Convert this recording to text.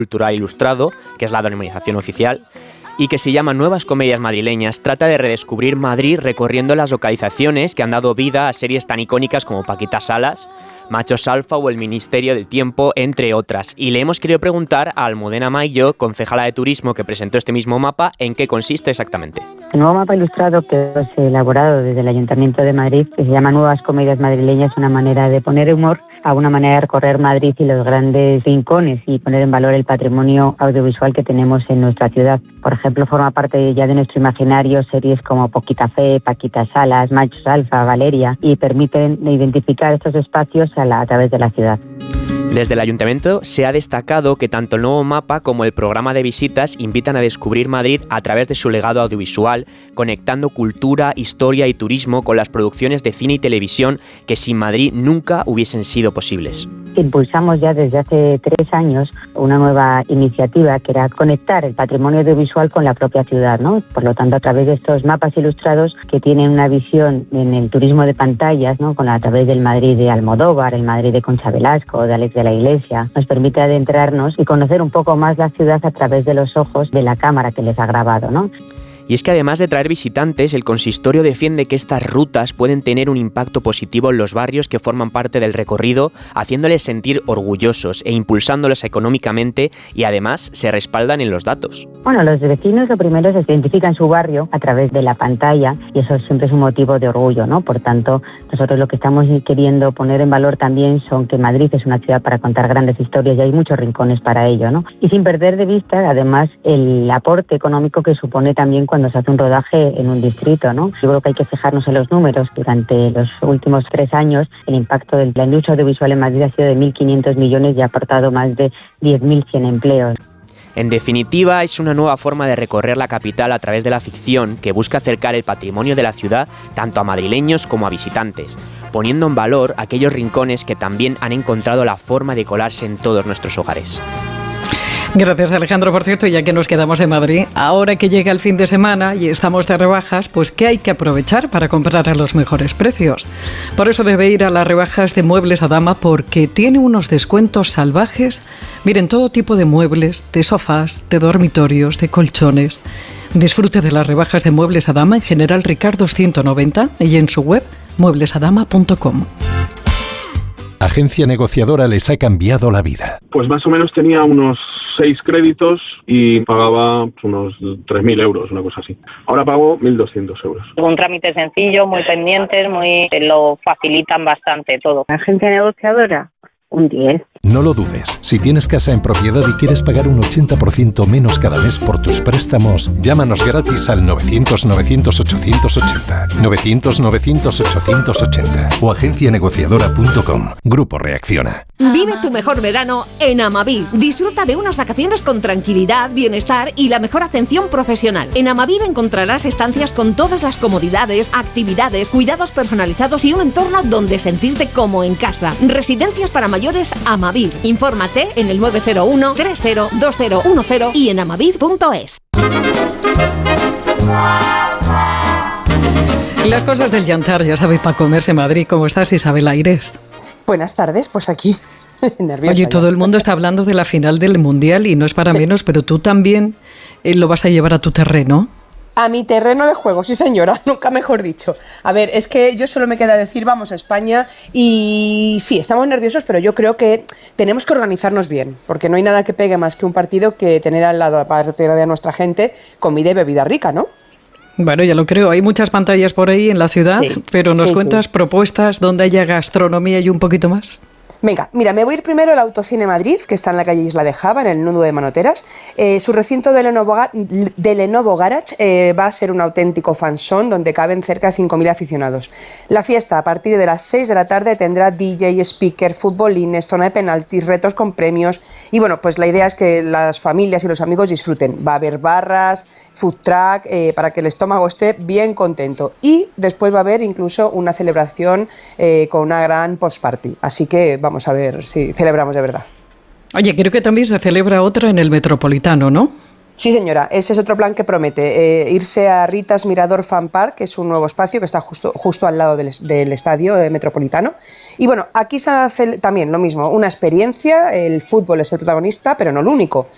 Cultural Ilustrado, que es la denominación oficial, y que se llama Nuevas Comedias Madrileñas, trata de redescubrir Madrid recorriendo las localizaciones que han dado vida a series tan icónicas como Paquita Salas, Machos Alfa o El Ministerio del Tiempo, entre otras. Y le hemos querido preguntar a Almudena Maillo, concejala de Turismo, que presentó este mismo mapa, en qué consiste exactamente. El nuevo mapa ilustrado que es elaborado desde el Ayuntamiento de Madrid, que se llama Nuevas Comedias Madrileñas, es una manera de poner humor a una manera de recorrer Madrid y los grandes rincones y poner en valor el patrimonio audiovisual que tenemos en nuestra ciudad. Por ejemplo, forma parte ya de nuestro imaginario series como Poquita Fe, Paquita Salas, Machos Alfa, Valeria, y permiten identificar estos espacios a través de la ciudad. Desde el Ayuntamiento se ha destacado que tanto el nuevo mapa como el programa de visitas invitan a descubrir Madrid a través de su legado audiovisual, conectando cultura, historia y turismo con las producciones de cine y televisión que sin Madrid nunca hubiesen sido posibles. Impulsamos ya desde hace 3 años una nueva iniciativa que era conectar el patrimonio audiovisual con la propia ciudad, ¿no? Por lo tanto, a través de estos mapas ilustrados que tienen una visión en el turismo de pantallas, ¿no? A través del Madrid de Almodóvar, el Madrid de Concha Velasco, de Alex de la Iglesia, nos permite adentrarnos y conocer un poco más la ciudad a través de los ojos de la cámara que les ha grabado, ¿no? Y es que además de traer visitantes, el consistorio defiende que estas rutas pueden tener un impacto positivo en los barrios que forman parte del recorrido, haciéndoles sentir orgullosos e impulsándolos económicamente, y además se respaldan en los datos. Bueno, los vecinos lo primero es que identifican su barrio a través de la pantalla y eso siempre es un motivo de orgullo, ¿no? Por tanto, nosotros lo que estamos queriendo poner en valor también son que Madrid es una ciudad para contar grandes historias y hay muchos rincones para ello, ¿no? Y sin perder de vista, además, el aporte económico que supone también cuando se hace un rodaje en un distrito, ¿no? Yo creo que hay que fijarnos en los números. Durante los últimos 3 años, el impacto de la industria audiovisual en Madrid ha sido de 1.500 millones y ha aportado más de 10.100 empleos. En definitiva, es una nueva forma de recorrer la capital a través de la ficción que busca acercar el patrimonio de la ciudad tanto a madrileños como a visitantes, poniendo en valor aquellos rincones que también han encontrado la forma de colarse en todos nuestros hogares. Gracias, Alejandro. Por cierto, ya que nos quedamos en Madrid, ahora que llega el fin de semana y estamos de rebajas, pues ¿qué hay que aprovechar para comprar a los mejores precios? Por eso debe ir a las rebajas de Muebles a Dama, porque tiene unos descuentos salvajes. Miren, todo tipo de muebles, de sofás, de dormitorios, de colchones. Disfrute de las rebajas de Muebles a Dama en General Ricardo 190 y en su web mueblesadama.com. Agencia Negociadora les ha cambiado la vida. Pues más o menos tenía unos 6 créditos y pagaba unos 3.000 euros, una cosa así. Ahora pago 1.200 euros. Un trámite sencillo, muy pendientes, lo facilitan bastante todo. Agencia Negociadora, un 10. No lo dudes. Si tienes casa en propiedad y quieres pagar un 80% menos cada mes por tus préstamos, llámanos gratis al 900-900-880, 900-900-880 o agencianegociadora.com. Grupo Reacciona. Vive tu mejor verano en Amavir. Disfruta de unas vacaciones con tranquilidad, bienestar y la mejor atención profesional. En Amavir encontrarás estancias con todas las comodidades, actividades, cuidados personalizados y un entorno donde sentirte como en casa. Residencias para mayores Amavir. Infórmate en el 901-302010 y en amavir.es. Las cosas del Yantar, ya sabéis, para comerse Madrid. ¿Cómo estás, Isabel Aires? Buenas tardes, pues aquí, nerviosa. Oye, todo el mundo está hablando de la final del Mundial y no es para menos, pero tú también lo vas a llevar a tu terreno. A mi terreno de juego, sí señora, nunca mejor dicho. A ver, es que yo solo me queda decir vamos a España y sí, estamos nerviosos, pero yo creo que tenemos que organizarnos bien, porque no hay nada que pegue más que un partido que tener al lado, aparte de nuestra gente, comida y bebida rica, ¿no? Bueno, ya lo creo, hay muchas pantallas por ahí en la ciudad, sí, pero ¿nos cuentas propuestas donde haya gastronomía y un poquito más? Venga, mira, me voy a ir primero al Autocine Madrid, que está en la calle Isla de Java, en el nudo de Manoteras. Su recinto de Lenovo Garage va a ser un auténtico fanzón donde caben cerca de 5.000 aficionados. La fiesta, a partir de las 6 de la tarde, tendrá DJ, speaker, futbolines, zona de penaltis, retos con premios. Y bueno, pues la idea es que las familias y los amigos disfruten. Va a haber barras, food truck, para que el estómago esté bien contento. Y después va a haber incluso una celebración con una gran post-party. Así que vamos a ver si celebramos de verdad. Oye, creo que también se celebra otra en el Metropolitano, ¿no? Sí, señora, ese es otro plan que promete, irse a Ritas Mirador Fan Park, que es un nuevo espacio que está justo al lado del estadio Metropolitano. Y bueno, aquí se hace también lo mismo, una experiencia, el fútbol es el protagonista, pero no el único.